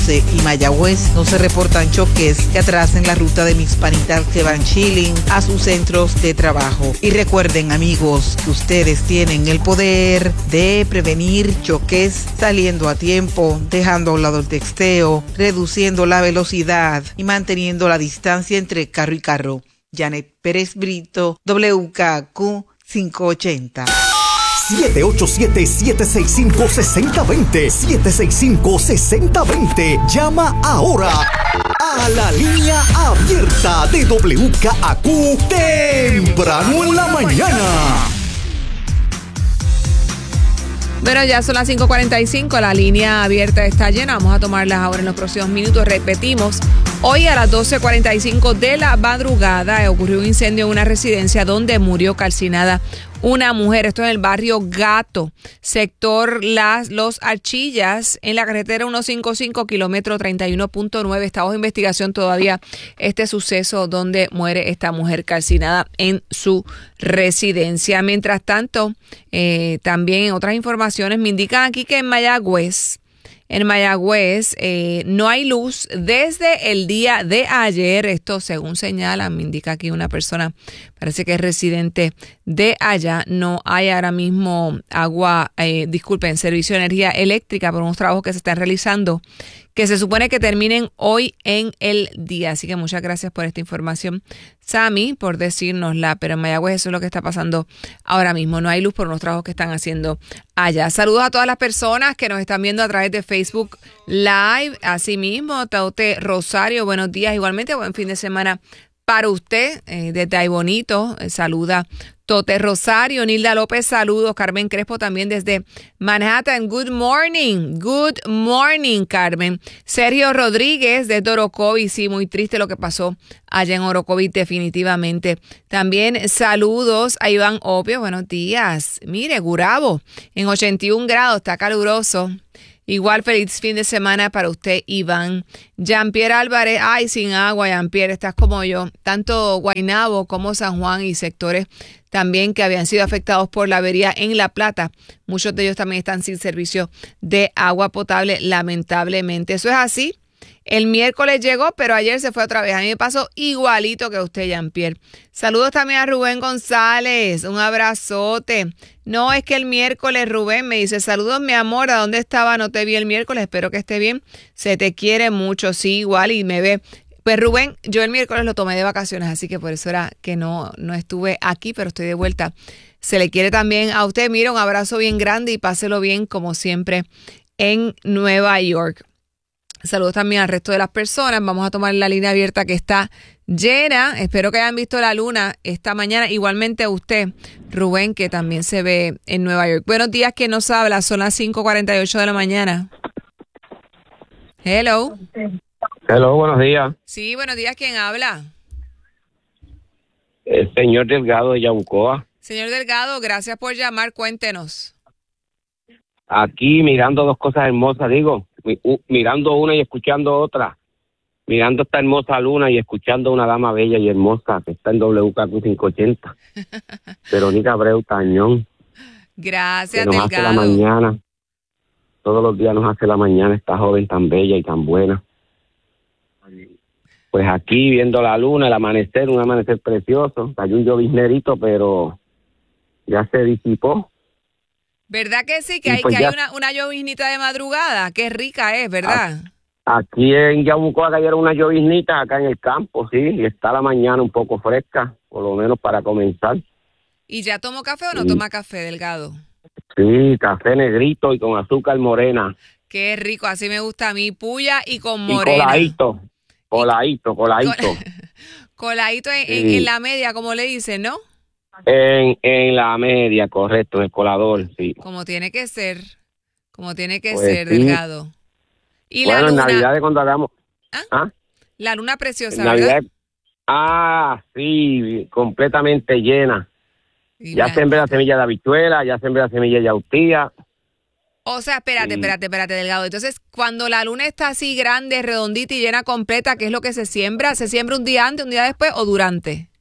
Ponce y Mayagüez no se reportan choques que atrasen la ruta de mis panitas que van chilling a sus centros de trabajo. Y recuerden, amigos, que ustedes tienen el poder de prevenir choques saliendo a tiempo, dejando a un lado el texteo, reduciendo la velocidad y manteniendo la distancia entre carro y carro. Janet Pérez Brito, WKQ 580. 787-765-6020. 765-6020. Llama ahora a la línea abierta de WKQ temprano en la mañana. Bueno, ya son las 5:45, la línea abierta está llena. Vamos a tomarlas ahora en los próximos minutos. Repetimos, hoy a las 12:45 de la madrugada ocurrió un incendio en una residencia donde murió calcinada una mujer. Esto en el barrio Gato, sector Los Archillas, en la carretera 155, kilómetro 31.9. Está bajo investigación todavía este suceso donde muere esta mujer calcinada en su residencia. Mientras tanto, también en otras informaciones me indican aquí que en Mayagüez no hay luz desde el día de ayer. Esto según señala, me indica aquí una persona, parece que es residente de allá. No hay ahora mismo servicio de energía eléctrica por unos trabajos que se están realizando que se supone que terminen hoy en el día. Así que muchas gracias por esta información, Sammy, por decírnosla. Pero en Mayagüez eso es lo que está pasando ahora mismo. No hay luz por unos trabajos que están haciendo allá. Saludos a todas las personas que nos están viendo a través de Facebook Live. Asimismo, Taute Rosario, buenos días. Igualmente, buen fin de semana para usted. Desde ahí bonito, saluda Tote Rosario. Nilda López, saludos. Carmen Crespo también desde Manhattan. Good morning, Carmen. Sergio Rodríguez desde Orocovis. Sí, muy triste lo que pasó allá en Orocovis, definitivamente. También saludos a Iván Opio. Buenos días. Mire, Gurabo, en 81 grados, está caluroso. Igual feliz fin de semana para usted, Iván. Jean-Pierre Álvarez, ay, sin agua, Jean-Pierre, estás como yo. Tanto Guaynabo como San Juan y sectores también que habían sido afectados por la avería en La Plata. Muchos de ellos también están sin servicio de agua potable, lamentablemente. Eso es así. El miércoles llegó, pero ayer se fue otra vez. A mí me pasó igualito que a usted, Jean-Pierre. Saludos también a Rubén González. Un abrazote. No, es que el miércoles Rubén me dice, saludos mi amor, ¿a dónde estaba? No te vi el miércoles, espero que esté bien. Se te quiere mucho, sí, igual, y me ve. Pues Rubén, yo el miércoles lo tomé de vacaciones, así que por eso era que no estuve aquí, pero estoy de vuelta. Se le quiere también a usted. Mira, un abrazo bien grande y páselo bien como siempre en Nueva York. Saludos también al resto de las personas. Vamos a tomar la línea abierta que está llena. Espero que hayan visto la luna esta mañana. Igualmente a usted, Rubén, que también se ve en Nueva York. Buenos días, ¿quién nos habla? Son las 5:48 de la mañana. Hello. Hello, buenos días. Sí, buenos días, ¿quién habla? El señor Delgado de Yabucoa. Señor Delgado, gracias por llamar. Cuéntenos. Aquí mirando dos cosas hermosas, mirando una y escuchando otra. Mirando esta hermosa luna y escuchando una dama bella y hermosa que está en WKQ 580. Verónica Abreu Tañón. Gracias, que nos Delgado. hace la mañana. Todos los días nos hace la mañana esta joven tan bella y tan buena. Pues aquí viendo la luna, el amanecer, un amanecer precioso. Cayó un lloviznerito, pero ya se disipó. ¿Verdad que sí? Que Y hay, pues que hay ya, una lloviznita de madrugada. Qué rica es, ¿verdad? aquí en Yabucoa cayeron unas lloviznitas acá en el campo, sí, y está la mañana un poco fresca, por lo menos para comenzar. ¿Y ya tomó café o no Sí. toma café, Delgado? Sí, café negrito y con azúcar morena. Qué rico, así me gusta a mí. Puya y con Y morena. coladito. Coladito Sí. en la media, como le dicen, ¿no? En la media, correcto, en el colador, sí. Como tiene que ser. Como tiene que Pues ser, sí. Delgado. Y Bueno, la en luna. Navidad cuando hagamos... ¿Ah? La luna En preciosa, Navidad... ¿verdad? Sí, completamente llena. Y Ya blanca. sembré la semilla de habichuela, ya sembré la semilla de yautía. O sea, espérate, Sí. Delgado. Entonces, cuando la luna está así grande, redondita y llena completa, ¿qué es lo que se siembra? ¿Se siembra un día antes, un día después o durante?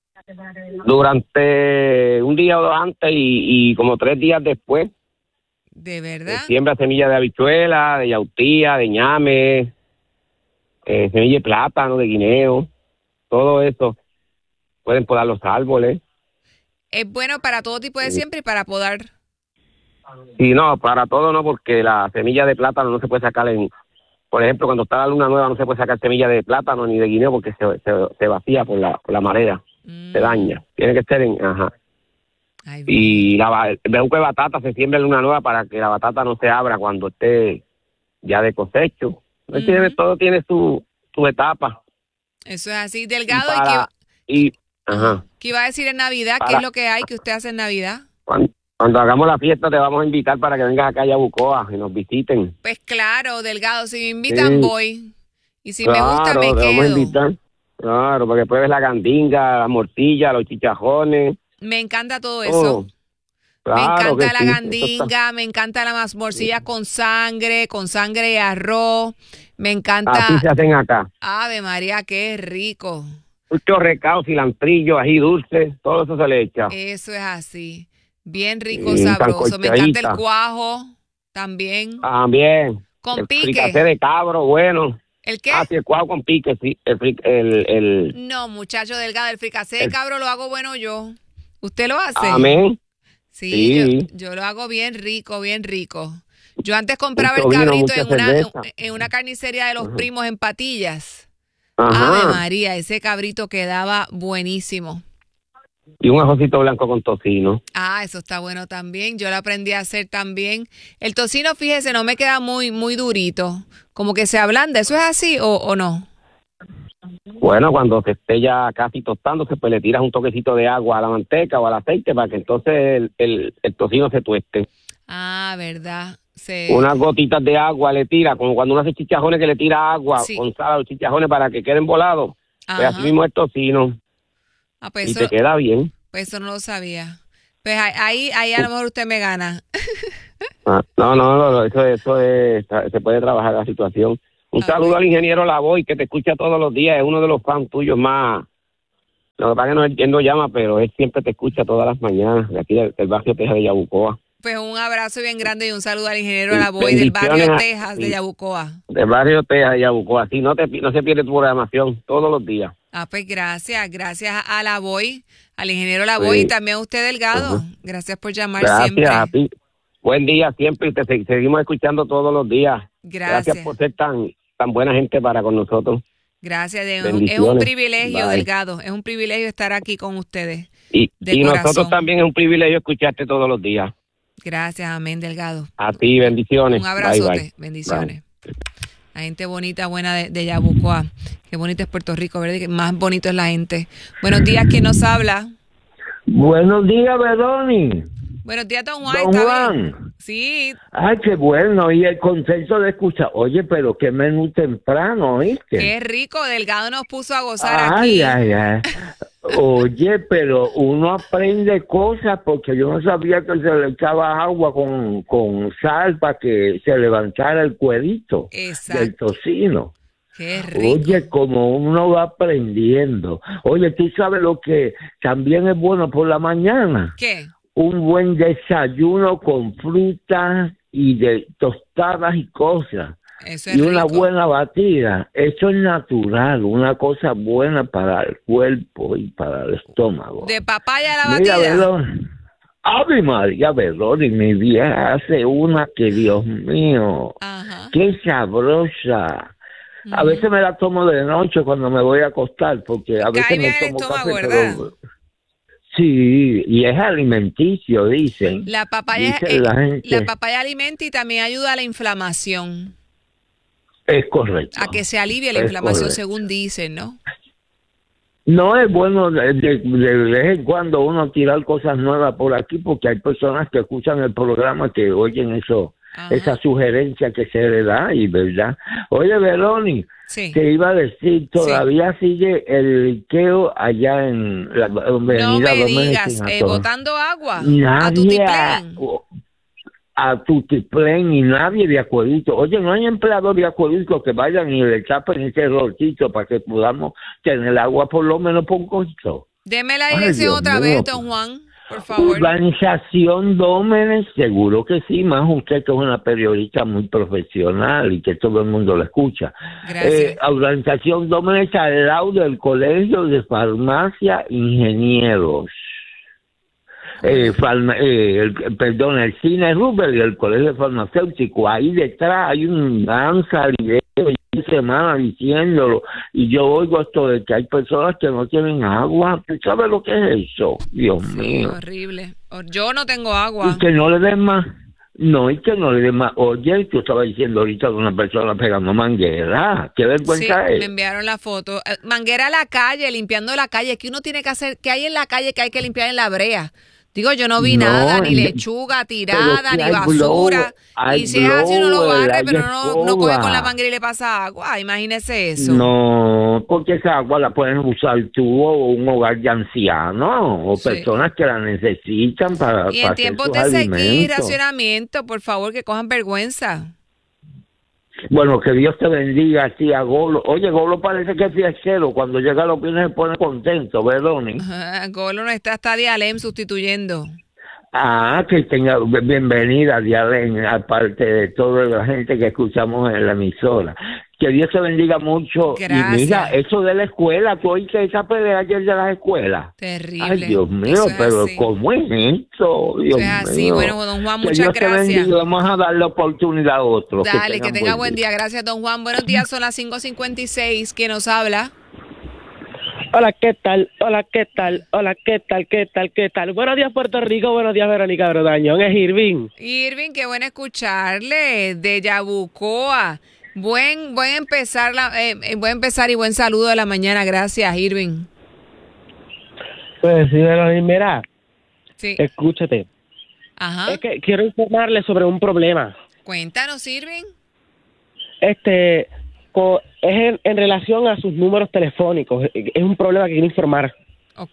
Durante un día o dos antes y como 3 días después. ¿De verdad? Siembra semillas de habichuela, de yautía, de ñame, semilla de plátano, de guineo, todo eso. Pueden podar los árboles. Es bueno para todo tipo de siembra y para podar. Sí, no, para todo no, porque la semilla de plátano no se puede sacar por ejemplo, cuando está la luna nueva no se puede sacar semilla de plátano ni de guineo porque se vacía por la marea, se daña. Tiene que ser Ay, y el bejuco de batata se siembra en luna nueva para que la batata no se abra cuando esté ya de cosecho. Todo tiene su etapa. Eso es así, Delgado. ¿Qué iba a decir en Navidad? ¿Qué es lo que hay que usted hace en Navidad? Cuando hagamos la fiesta te vamos a invitar para que vengas acá a Yabucoa y nos visiten. Pues claro, Delgado, si me invitan voy. Y si me gusta Claro, me te vamos a quedo. invitar. Claro, para que pruebes la gandinga, la morcilla, los chichajones. Me encanta todo eso. Claro, Me encanta la sí, gandinga, me encanta la morcilla con sangre y arroz. Me encanta. Así se hacen acá. Ave María, qué rico. Mucho recao, cilantrillo, ají dulce, todo eso se le echa. Eso es así. Bien rico, Sí, sabroso. Me encanta el sancochadita. cuajo también. También. Con el pique. fricasé de cabro, bueno. ¿El qué? Sí, el cuajo con pique, sí. No, muchacho Delgado, el fricasé de cabro lo hago bueno yo. ¿Usted lo hace? Amén. Sí, Sí. yo lo hago bien rico, bien rico. Yo antes compraba Mucho el vino, cabrito mucha cerveza. en una carnicería de los primos en Patillas. Ajá. Ave María, ese cabrito quedaba buenísimo. Y un ajocito blanco con tocino. Ah, eso está bueno también. Yo lo aprendí a hacer también. El tocino, fíjese, no me queda muy durito. Como que se ablanda. ¿Eso es así o no? Bueno, cuando se esté ya casi tostándose, pues le tiras un toquecito de agua a la manteca o al aceite para que entonces el tocino se tueste. Ah, ¿verdad? Unas gotitas de agua le tira, como cuando uno hace chichajones que le tira agua con sal a los chichajones para que queden volados. Pues así mismo el tocino. Ah, pues y eso, te queda bien. Pues eso no lo sabía. Pues ahí a lo mejor usted me gana. No, eso es, se puede trabajar la situación. Un saludo al ingeniero Lavoy, que te escucha todos los días, es uno de los fans tuyos más. Lo que pasa es que él no llama, pero él siempre te escucha todas las mañanas, de aquí del barrio Texas de Yabucoa. Pues un abrazo bien grande y un saludo al ingeniero Lavoy del barrio Texas de Yabucoa. Del barrio Texas de Yabucoa, sí, no se pierde tu programación todos los días. Ah, pues gracias a Lavoy, al ingeniero Lavoy y también a usted, Delgado. Gracias por llamar siempre. Gracias a ti. Buen día siempre y te seguimos escuchando todos los días. Gracias por ser tan buena gente para con nosotros. Gracias, es un privilegio, Delgado, es un privilegio estar aquí con ustedes. Y nosotros también es un privilegio escucharte todos los días. Gracias, amén, Delgado. A ti, bendiciones. Un abrazote, bye. Bendiciones. Bye. La gente bonita, buena de Yabucoa. Qué bonito es Puerto Rico, ¿verdad? Qué más bonito es la gente. Buenos días, ¿quién nos habla? Buenos días, Veroni. Buenos días, don Juan. Don Juan. Bien? Sí. Ay, qué bueno. Y el concepto de escuchar. Oye, pero qué menú temprano, ¿viste? Qué rico. Delgado nos puso a gozar aquí. Ay. Oye, pero uno aprende cosas porque yo no sabía que se le echaba agua con sal para que se levantara el cuerito del tocino. Qué rico. Oye, como uno va aprendiendo. Oye, ¿tú sabes lo que también es bueno por la mañana? ¿Qué? Un buen desayuno con frutas y de tostadas y cosas. Eso es y una rico. Buena batida. Eso es natural, una cosa buena para el cuerpo y para el estómago. De papaya a la Mira, batida. Ave María, y mi vieja hace una que, Dios mío, qué sabrosa. A veces me la tomo de noche cuando me voy a acostar, porque a veces me tomo café, pero... Sí, y es alimenticio, dicen. La papaya, la papaya alimenta y también ayuda a la inflamación. Es correcto. A que se alivie la inflamación, según dicen, ¿no? No es bueno de vez en cuando uno tirar cosas nuevas por aquí, porque hay personas que escuchan el programa que oyen eso, esa sugerencia que se le da, y verdad. Oye, Veroni, te iba a decir, todavía sigue el liqueo allá en la avenida. No me digas, botando agua. Nadie a Tutiplén y nadie de Acueducto. Oye, no hay empleados de Acueducto que vayan y le chapen ese rolcito para que podamos tener agua por lo menos por un costo. Deme la dirección otra vez, don Juan. Por favor. Urbanización Dómenes, seguro que sí, más usted que es una periodista muy profesional y que todo el mundo la escucha. Gracias. Urbanización Dómenes al lado del Colegio de Farmacia Ingenieros. El Cine Rubel y el Colegio Farmacéutico. Ahí detrás hay un gran salidero de semana diciéndolo, y yo oigo esto de que hay personas que no tienen agua. ¿Tú sabes lo que es eso? Dios mío. Horrible. Yo no tengo agua. Y que no le den más. No, y que no le den más. Oye, tú estabas diciendo ahorita de una persona pegando manguera. Qué vergüenza es. Me enviaron la foto. Manguera a la calle, limpiando la calle. ¿Qué uno tiene que hacer? ¿Qué hay en la calle que hay que limpiar en la brea? Digo, yo no vi nada, ni lechuga tirada, ni basura. Y si es así, uno lo barre, pero no coge con la manguera y le pasa agua. Imagínese eso. No, porque esa agua la pueden usar tú o un hogar de ancianos o personas que la necesitan para y en tiempos de sequía y racionamiento, por favor, que cojan vergüenza. Bueno, que Dios te bendiga a ti, a Golo. Oye, Golo parece que es fiestero. Cuando llega a los fines se pone contento, ¿verdad, Donny? Golo no está Dialem sustituyendo. Que tenga bienvenida, Dialem, aparte de toda la gente que escuchamos en la emisora. Que Dios te bendiga mucho. Gracias. Y mira, eso de la escuela, tú oíste esa pelea ayer de las escuelas. Terrible. Ay, Dios mío, pero así. ¿Cómo es esto? Dios mío. Así. Bueno, don Juan, muchas Dios gracias. Te bendiga. Vamos a darle oportunidad a otros. Dale, que tenga buen día. Gracias, don Juan. Buenos días, son las 5:56. ¿Quién nos habla? Hola, ¿qué tal? Hola, ¿qué tal? Hola, ¿qué tal? ¿Qué tal? ¿Qué tal? Buenos días, Puerto Rico. Buenos días, Verónica Brodañón. Es Irving. Irving, qué bueno escucharle. De Yabucoa. Buen empezar y buen saludo de la mañana. Gracias, Irving. Pues sí, Verónica, mira. Sí. Escúchate. Ajá. Es que quiero informarle sobre un problema. Cuéntanos, Irving. Es en relación a sus números telefónicos. Es un problema que quiero informar. Ok.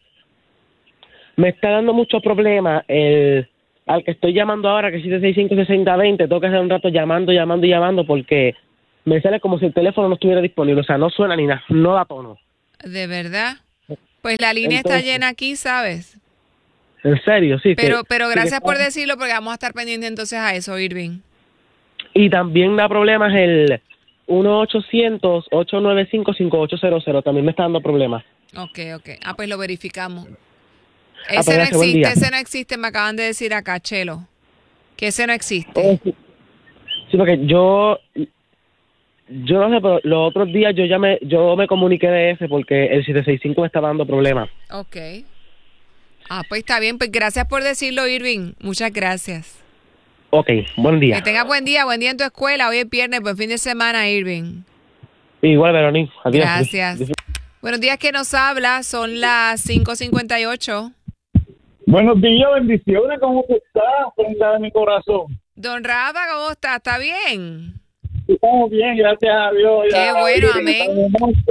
Me está dando mucho problema al que estoy llamando ahora, que es 765-6020. Tengo que hacer un rato llamando, porque me sale como si el teléfono no estuviera disponible. O sea, no suena ni nada, no da tono. ¿De verdad? Pues la línea está llena aquí, ¿sabes? En serio, sí. Pero gracias por decirlo, porque vamos a estar pendientes entonces a eso, Irving. Y también da problemas el 1-800-895-5800. También me está dando problemas. Ok. Pues lo verificamos. Pues Ese no existe, me acaban de decir acá, Chelo, que ese no existe. Sí, porque yo no sé, pero los otros días yo me comuniqué de ese porque el 765 me está dando problemas. Ok. Pues está bien, pues gracias por decirlo, Irving. Muchas gracias. Ok, buen día. Que tengas buen día en tu escuela. Hoy es viernes, buen fin de semana, Irving. Igual, Verónica. Adiós. Gracias. Buenos días, que nos habla, son las 5:58. Buenos días, bendiciones, ¿cómo estás? Prenda de mi corazón. Don Rafa, ¿cómo está? ¿Está bien? Estamos bien, gracias a Dios. Qué bueno, amén.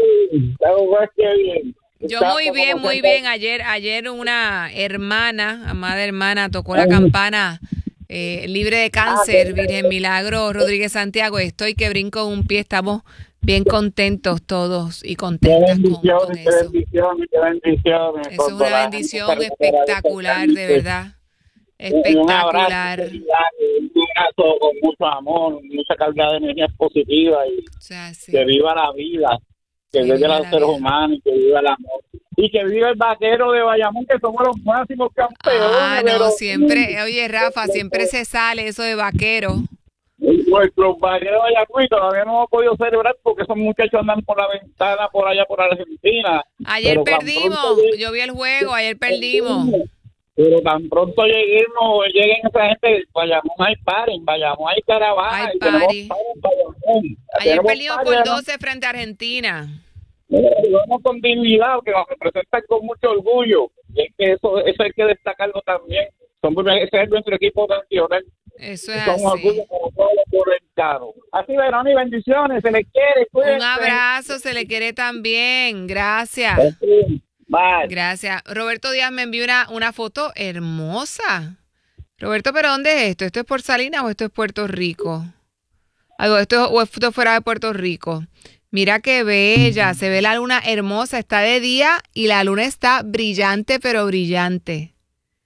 Bien. Yo muy bien. Ayer una amada hermana, tocó la campana libre de cáncer, Virgen Milagro Rodríguez Santiago. Estoy que brinco en un pie, estamos bien contentos todos y contentas con eso. Qué bendiciones. Eso es una bendición espectacular, de verdad. Espectacular. Un abrazo con mucho amor, mucha carga de energía positiva y que viva la vida, que viva los seres humanos y que viva el amor. Y que viva el vaquero de Bayamón, que somos los máximos campeones. Siempre, oye, Rafa, siempre se sale eso de vaquero. Nuestros vaqueros de Bayamón todavía no hemos podido celebrar porque esos muchachos andan por la ventana por allá por Argentina. Ayer perdimos, yo vi el juego, ayer perdimos. Pero tan pronto lleguen esa gente, Bayamón hay caravana. Hay party. Ayer perdimos por 12 frente a Argentina. Vamos con dignidad, que nos representan con mucho orgullo. Y es que eso hay que destacarlo también. Ese es nuestro equipo nacional. Eso es Somos así. orgullo como todos los correntanos. Así, Verónica, bendiciones, se les quiere. Cuídense. Un abrazo, se le quiere también. Gracias. Bye. Gracias. Roberto Díaz me envió una foto hermosa. Roberto, ¿pero dónde es esto? ¿Esto es por Salinas o esto es Puerto Rico? Esto es fuera de Puerto Rico. Mira qué bella, se ve la luna hermosa, está de día y la luna está brillante, pero brillante.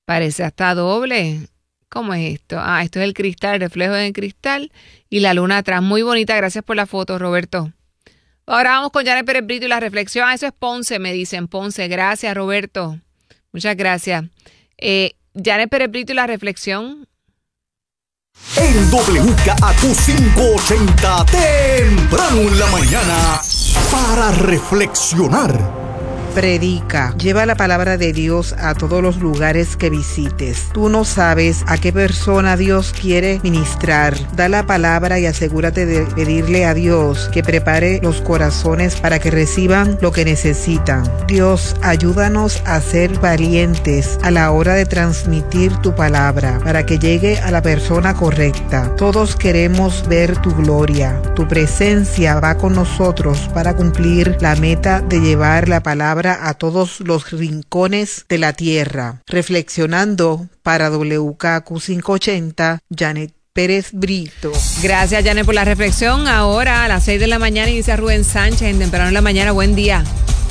Parece hasta doble. ¿Cómo es esto? Esto es el cristal, el reflejo en el cristal y la luna atrás. Muy bonita, gracias por la foto, Roberto. Ahora vamos con Janet Pérez Brito y la reflexión. Eso es Ponce, me dicen, Ponce. Gracias, Roberto. Muchas gracias. Janet Pérez Brito y la reflexión. En WKAQ 580, temprano en la mañana, para reflexionar. Predica, lleva la palabra de Dios a todos los lugares que visites. Tú no sabes a qué persona Dios quiere ministrar. Da la palabra y asegúrate de pedirle a Dios que prepare los corazones para que reciban lo que necesitan. Dios, ayúdanos a ser valientes a la hora de transmitir tu palabra para que llegue a la persona correcta. Todos queremos ver tu gloria. Tu presencia va con nosotros para cumplir la meta de llevar la palabra a todos los rincones de la tierra. Reflexionando para WKAQ 580, Janet Pérez Brito. Gracias, Janet, por la reflexión. Ahora a las 6 de la mañana inicia Rubén Sánchez en Temprano en la Mañana. Buen día.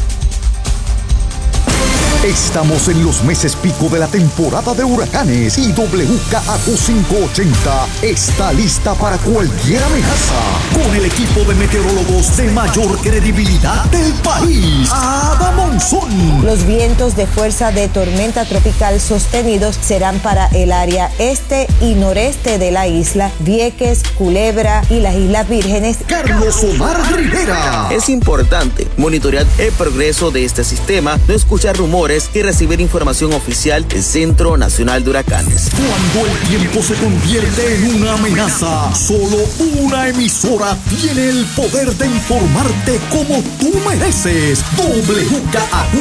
Estamos en los meses pico de la temporada de huracanes y WKAQ 580 está lista para cualquier amenaza. Con el equipo de meteorólogos de mayor credibilidad del país, Ada Monzón. Los vientos de fuerza de tormenta tropical sostenidos serán para el área este y noreste de la isla, Vieques, Culebra y las Islas Vírgenes. Carlos Omar Rivera. Es importante monitorear el progreso de este sistema, no escuchar rumores y recibir información oficial del Centro Nacional de Huracanes. Cuando el tiempo se convierte en una amenaza, solo una emisora tiene el poder de informarte como tú mereces. WKAQ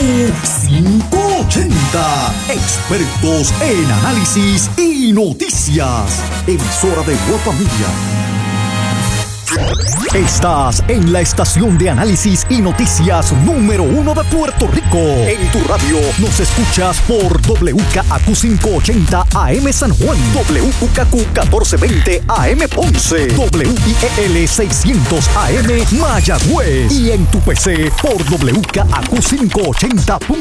580. Expertos en análisis y noticias. Emisora de Voz Familia. Estás en la estación de análisis y noticias número 1 de Puerto Rico. En tu radio nos escuchas por WKAQ 580 AM San Juan, WKAQ 1420 AM Ponce, WIEL 600 AM Mayagüez y en tu PC por WKAQ 580.